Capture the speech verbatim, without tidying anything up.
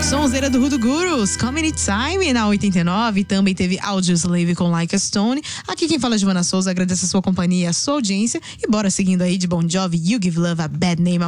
Sonzeira do Rudo Gurus, Comedy Time na oitenta e nove. Também teve Audioslave com Like a Stone. Aqui quem fala é Giovana Souza, agradeço a sua companhia, a sua audiência. E bora seguindo aí de Bon Jovi, You Give Love a Bad Name.